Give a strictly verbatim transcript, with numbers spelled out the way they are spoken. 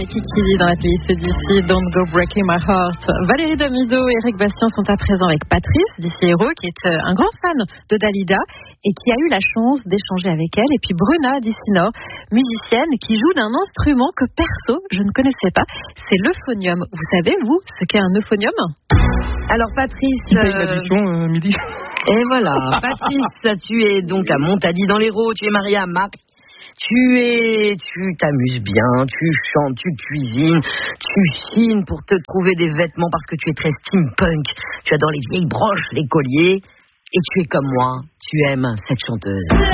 Kiki dans la playlist d'ici, Don't Go Breaking My Heart. Valérie Damido et Eric Bastien sont à présent avec Patrice d'ici Héros, qui est un grand fan de Dalida et qui a eu la chance d'échanger avec elle. Et puis Bruna d'ici Nord, musicienne qui joue d'un instrument que perso je ne connaissais pas, c'est l'euphonium. Vous savez, vous, ce qu'est un euphonium? Alors Patrice... Tu payes l'addition, euh, midi. Et voilà, Patrice, tu es donc à Montady dans l'Hérault, tu es marié à Marc. Tu es, tu t'amuses bien, tu chantes, tu cuisines, tu chines pour te trouver des vêtements parce que tu es très steampunk. Tu adores les vieilles broches, les colliers. Et tu es comme moi, tu aimes cette chanteuse.